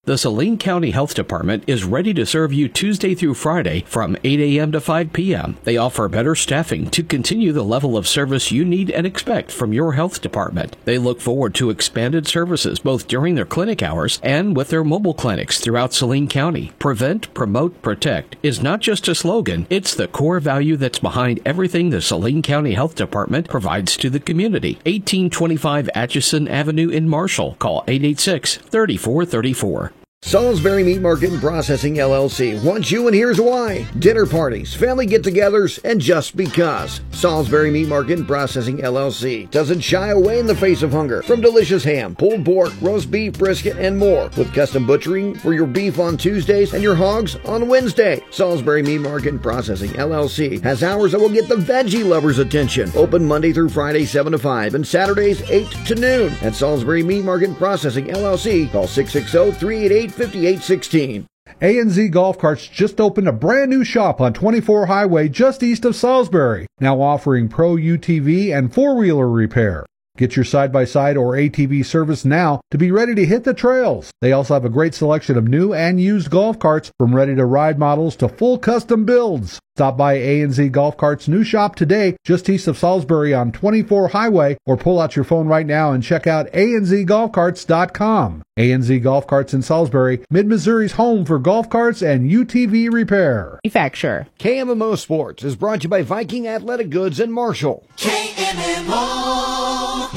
The Saline County Health Department is ready to serve you Tuesday through Friday from 8 a.m. to 5 p.m. They offer better staffing to continue the level of service you need and expect from your health department. They look forward to expanded services both during their clinic hours and with their mobile clinics throughout Saline County. Prevent, promote, protect is not just a slogan, it's the core value that's behind everything the Saline County Health Department provides to the community. 1825 Atchison Avenue in Marshall. Call 886-3434. Salisbury Meat Market and Processing LLC wants you, and here's why. Dinner parties, family get-togethers, and just because. Salisbury Meat Market and Processing LLC doesn't shy away in the face of hunger. From delicious ham, pulled pork, roast beef, brisket, and more. With custom butchering for your beef on Tuesdays and your hogs on Wednesday. Salisbury Meat Market and Processing LLC has hours that will get the veggie lovers' attention. Open Monday through Friday 7 to 5 and Saturdays 8 to noon. At Salisbury Meat Market and Processing LLC, call 660-388-5816. A&Z Golf Carts just opened a brand new shop on 24 Highway just east of Salisbury, now offering pro UTV and four-wheeler repair. Get your side-by-side or ATV service now to be ready to hit the trails. They also have a great selection of new and used golf carts, from ready-to-ride models to full custom builds. Stop by A&Z Golf Carts' new shop today, just east of Salisbury on 24 Highway, or pull out your phone right now and check out anzgolfcarts.com. A&Z Golf Carts in Salisbury, Mid-Missouri's home for golf carts and UTV repair. Manufacturer. KMMO Sports is brought to you by Viking Athletic Goods in Marshall. KMMO.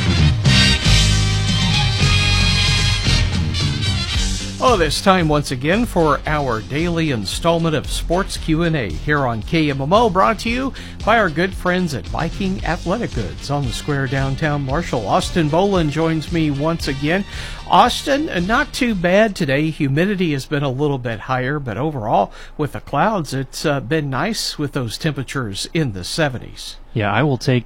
Oh, this time once again for our daily installment of Sports Q&A here on KMMO, brought to you by our good friends at Viking Athletic Goods on the square downtown Marshall. Austin Boland joins me once again. Austin, not too bad today. Humidity has been a little bit higher, but overall, with the clouds, it's been nice with those temperatures in the 70s. Yeah, I will take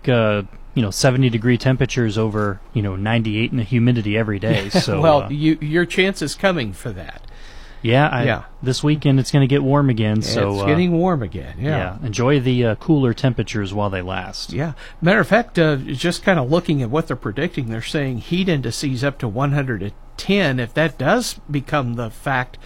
70-degree temperatures over 98 and the humidity every day. So well, your chance is coming for that. Yeah, this weekend it's going to get warm again. So it's getting warm again. Yeah, enjoy the cooler temperatures while they last. Yeah. Matter of fact, just kind of looking at what they're predicting, they're saying heat indices up to 110. If that does become the fact,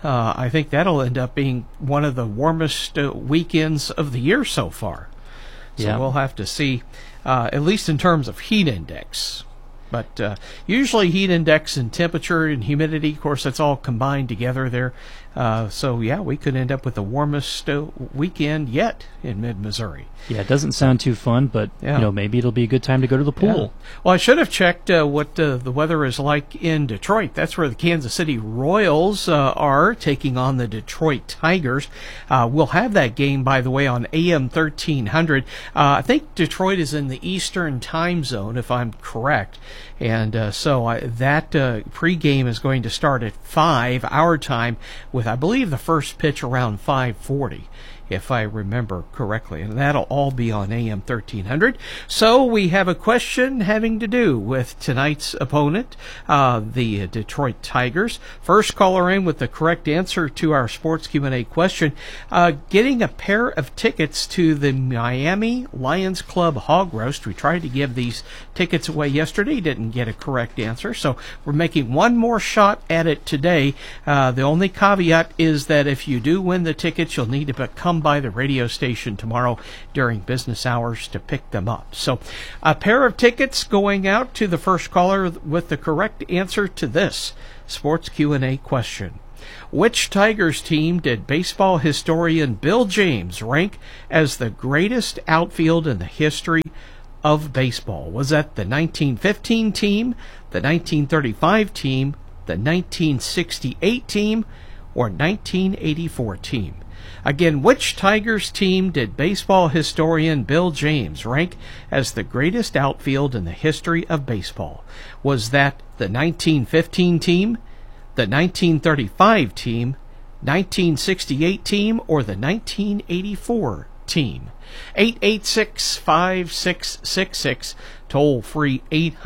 I think that'll end up being one of the warmest weekends of the year so far. So we'll have to see, at least in terms of heat index. But usually heat index and temperature and humidity, of course, that's all combined together there. So, we could end up with the warmest weekend yet in mid-Missouri. Yeah, it doesn't sound too fun, but maybe it'll be a good time to go to the pool. Yeah. Well, I should have checked what the weather is like in Detroit. That's where the Kansas City Royals are taking on the Detroit Tigers. We'll have that game, by the way, on AM 1300. I think Detroit is in the Eastern time zone, if I'm correct. And so that pregame is going to start at 5 our time, with, I believe, the first pitch around 5:40. If I remember correctly, and that'll all be on AM 1300. So we have a question having to do with tonight's opponent, the Detroit Tigers. First caller in with the correct answer to our Sports Q&A question, getting a pair of tickets to the Miami Lions Club Hog Roast. We tried to give these tickets away yesterday, didn't get a correct answer, so we're making one more shot at it today. The only caveat is that if you do win the tickets, you'll need to come by the radio station tomorrow during business hours to pick them up. So a pair of tickets going out to the first caller with the correct answer to this Sports Q&A question. Which Tigers team did baseball historian Bill James rank as the greatest outfield in the history of baseball? Was that the 1915 team, the 1935 team, the 1968 team, or 1984 team? Again, which Tigers team did baseball historian Bill James rank as the greatest outfield in the history of baseball? Was that the 1915 team, the 1935 team, 1968 team, or the 1984 team? 886-5666, toll free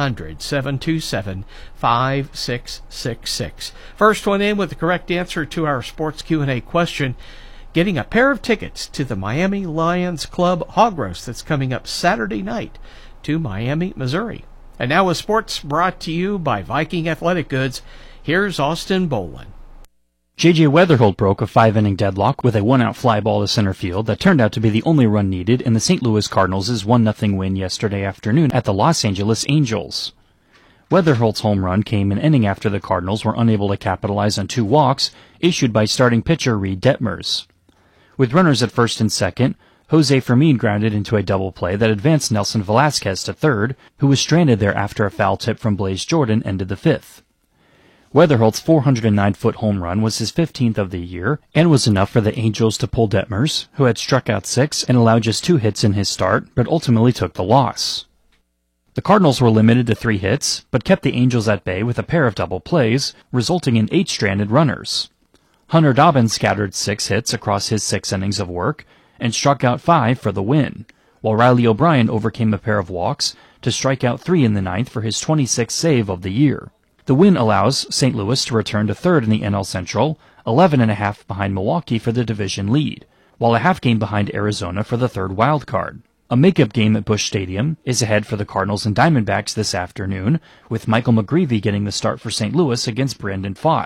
800-727-5666. First one in with the correct answer to our Sports Q&A question, getting a pair of tickets to the Miami Lions Club Hog Roast that's coming up Saturday night to Miami, Missouri. And now with sports brought to you by Viking Athletic Goods, here's Austin Boland. J.J. Wetherholt broke a 5-inning deadlock with a 1-out fly ball to center field that turned out to be the only run needed in the St. Louis Cardinals' 1-0 win yesterday afternoon at the Los Angeles Angels. Wetherholt's home run came an inning after the Cardinals were unable to capitalize on 2 walks issued by starting pitcher Reed Detmers. With runners at first and second, Jose Fermin grounded into a double play that advanced Nelson Velasquez to third, who was stranded there after a foul tip from Blaze Jordan ended the 5th. Wetherholt's 409-foot home run was his 15th of the year and was enough for the Angels to pull Detmers, who had struck out 6 and allowed just 2 hits in his start, but ultimately took the loss. The Cardinals were limited to 3 hits, but kept the Angels at bay with a pair of double plays, resulting in 8 stranded runners. Hunter Dobbins scattered 6 hits across his 6 innings of work and struck out 5 for the win, while Riley O'Brien overcame a pair of walks to strike out 3 in the 9th for his 26th save of the year. The win allows St. Louis to return to third in the NL Central, 11.5 behind Milwaukee for the division lead, while a half game behind Arizona for the third wild card. A makeup game at Busch Stadium is ahead for the Cardinals and Diamondbacks this afternoon, with Michael McGreevy getting the start for St. Louis against Brandon Pfaadt.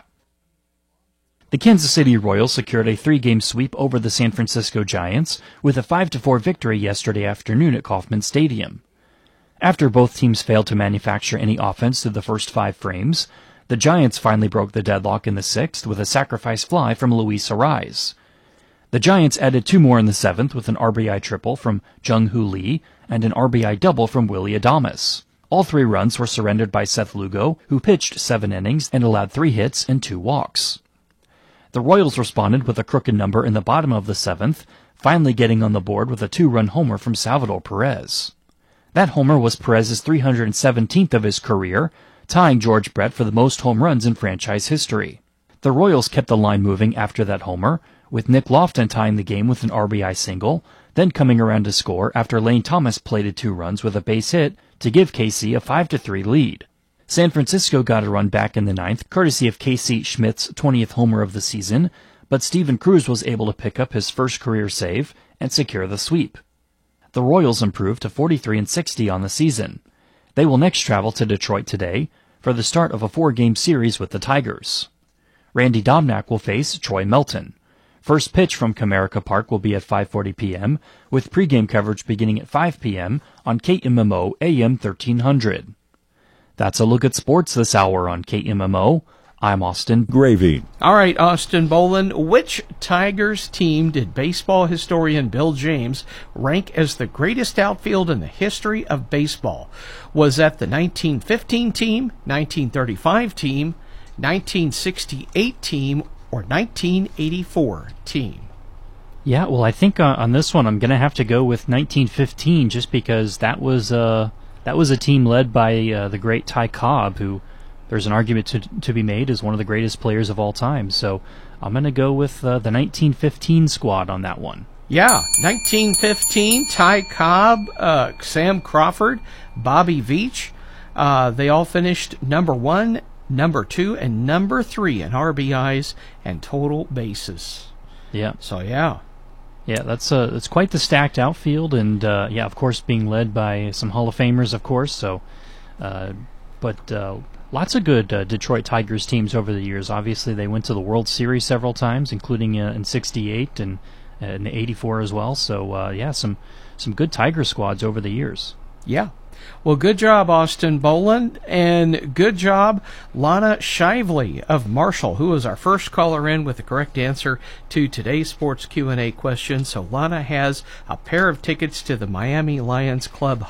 The Kansas City Royals secured a 3-game sweep over the San Francisco Giants with a 5-4 victory yesterday afternoon at Kauffman Stadium. After both teams failed to manufacture any offense through the first 5 frames, the Giants finally broke the deadlock in the 6th with a sacrifice fly from Luis Arraez. The Giants added 2 more in the 7th with an RBI triple from Jung-Hoo Lee and an RBI double from Willy Adames. All 3 runs were surrendered by Seth Lugo, who pitched 7 innings and allowed 3 hits and 2 walks. The Royals responded with a crooked number in the bottom of the 7th, finally getting on the board with a 2-run homer from Salvador Perez. That homer was Perez's 317th of his career, tying George Brett for the most home runs in franchise history. The Royals kept the line moving after that homer, with Nick Lofton tying the game with an RBI single, then coming around to score after Lane Thomas plated 2 runs with a base hit to give KC a 5-3 lead. San Francisco got a run back in the 9th, courtesy of Casey Schmidt's 20th homer of the season, but Steven Cruz was able to pick up his first career save and secure the sweep. The Royals improved to 43-60 on the season. They will next travel to Detroit today for the start of a 4-game series with the Tigers. Randy Domnack will face Troy Melton. First pitch from Comerica Park will be at 5:40 p.m., with pregame coverage beginning at 5 p.m. on KMMO AM 1300. That's a look at sports this hour on KMMO. I'm Austin Gravy. All right, Austin Boland, which Tigers team did baseball historian Bill James rank as the greatest outfield in the history of baseball? Was that the 1915 team, 1935 team, 1968 team, or 1984 team? Yeah, well, I think on this one I'm going to have to go with 1915 just because that was a team led by the great Ty Cobb, who there's an argument to be made as one of the greatest players of all time. So I'm going to go with the 1915 squad on that one. Yeah, 1915, Ty Cobb, Sam Crawford, Bobby Veach. They all finished number 1, number 2, and number 3 in RBIs and total bases. Yeah. So, yeah. Yeah, that's quite the stacked outfield, and yeah, of course, being led by some Hall of Famers, of course. So, but lots of good Detroit Tigers teams over the years. Obviously, they went to the World Series several times, including in '68 and in '84 as well. So, yeah, some good Tiger squads over the years. Yeah. Well, good job, Austin Boland, and good job, Lana Shively of Marshall, who was our first caller in with the correct answer to today's sports Q&A question. So Lana has a pair of tickets to the Miami Lions Club